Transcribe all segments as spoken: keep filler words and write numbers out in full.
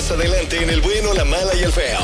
más adelante en El Bueno, la Mala y el Feo.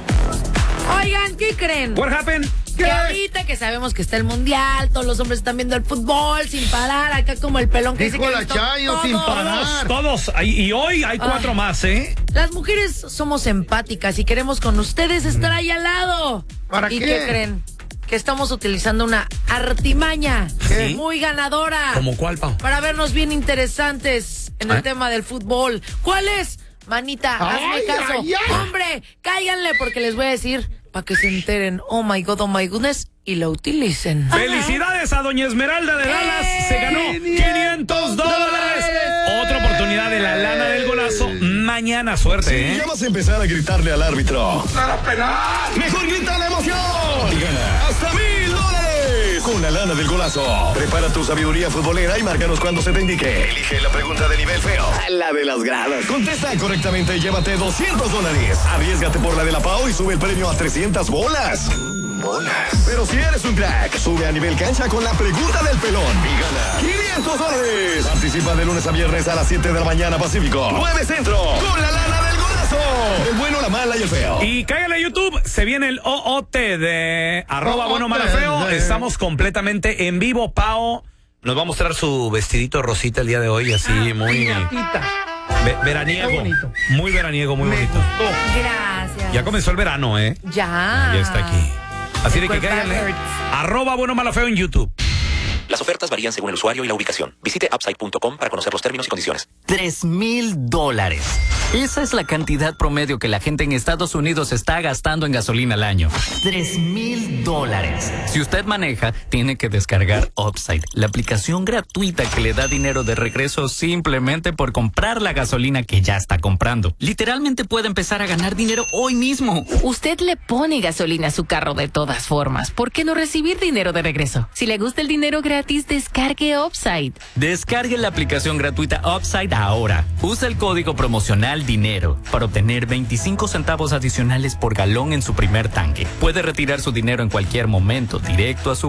Oigan, ¿qué creen? What happened? Que ahorita que sabemos que está el mundial, todos los hombres están viendo el fútbol sin parar, acá como el pelón que dice Dijo que la visto Chayo, todo. sin parar. Todos, todos. Y y hoy hay cuatro Ay. más, ¿eh? Las mujeres somos empáticas y queremos con ustedes estar ahí al lado. ¿Para ¿Y qué? qué creen? Que estamos utilizando una artimaña ¿Qué? muy ganadora. ¿Como cuál, Pau? Para vernos bien interesantes en ¿Eh? el tema del fútbol. ¿Cuál es? Manita, hazme Ay, caso. ay, ay. Hombre, cáiganle porque les voy a decir para que se enteren. Oh my God, oh my goodness. Y lo utilicen. Felicidades a Doña Esmeralda de Dallas. Se ganó quinientos dólares. Otra oportunidad de la lana del golazo. Mañana, suerte, Si ¿eh? ya vas a empezar a gritarle al árbitro, ¡Nada penal! mejor grita la emoción y gana hasta mil dólares con la lana del golazo. Prepara tu sabiduría futbolera y márcanos cuando se te indique. Elige la pregunta de nivel feo, la de las gradas. Contesta correctamente y llévate doscientos dólares. Arriésgate por la de la Pau y sube el premio a trescientas bolas. Bolas. Pero si eres un crack, sube a nivel cancha con la pregunta del pelón y gana quinientos dólares. Participa de lunes a viernes a las siete de la mañana Pacífico, nueve Centro, con la lana del golazo. El bueno, la mala y el feo. Y cállale a YouTube, se viene el O O T de arroba O O T. bueno mala feo. Estamos completamente en vivo. Pao nos va a mostrar su vestidito rosita el día de hoy, así muy Piñatita. ve- veraniego. Está bonito. Muy veraniego, muy Me bonito. gustó. Gracias. Ya comenzó el verano, ¿eh? Ya. Ya está aquí. Así de que El cuerpo cállale. hurts. Arroba bueno mala feo en YouTube. Las ofertas varían según el usuario y la ubicación. Visite upside punto com para conocer los términos y condiciones. Tres mil dólares. Esa es la cantidad promedio que la gente en Estados Unidos está gastando en gasolina al año. Tres mil dólares. Si usted maneja, tiene que descargar Upside, la aplicación gratuita que le da dinero de regreso simplemente por comprar la gasolina que ya está comprando. Literalmente puede empezar a ganar dinero hoy mismo. Usted le pone gasolina a su carro de todas formas. ¿Por qué no recibir dinero de regreso? Si le gusta el dinero gratis, descargue Upside. Descargue la aplicación gratuita Upside ahora. Usa el código promocional DINERO para obtener veinticinco centavos adicionales por galón en su primer tanque. Puede retirar su dinero en cualquier momento, directo a su